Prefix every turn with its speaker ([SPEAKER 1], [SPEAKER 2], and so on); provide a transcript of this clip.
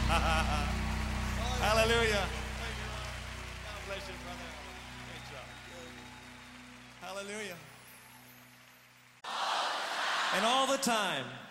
[SPEAKER 1] Hallelujah. Thank you, Lord. God bless you, brother. Great job. Hallelujah. And all the time.